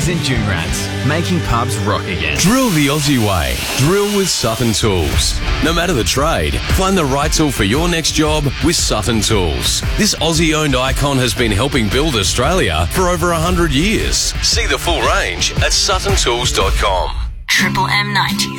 St Junrats, making pubs rock again. Drill the Aussie way. Drill with Sutton Tools. No matter the trade, find the right tool for your next job with Sutton Tools. This Aussie-owned icon has been helping build Australia for over 100 years. See the full range at suttontools.com. Triple M 90s.